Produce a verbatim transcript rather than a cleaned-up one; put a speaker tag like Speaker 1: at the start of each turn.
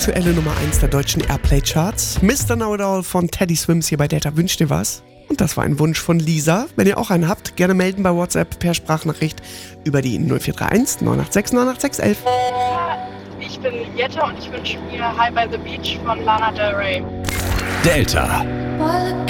Speaker 1: aktuelle Nummer eins der deutschen Airplay-Charts. Mister Know It All von Teddy Swims hier bei Delta wünscht dir was. Und das war ein Wunsch von Lisa. Wenn ihr auch einen habt, gerne melden bei WhatsApp per Sprachnachricht über die null vier drei eins neun acht sechs neun acht sechs eins eins.
Speaker 2: Ich bin Jette und ich wünsche mir High by the Beach von Lana Del Rey.
Speaker 3: Delta.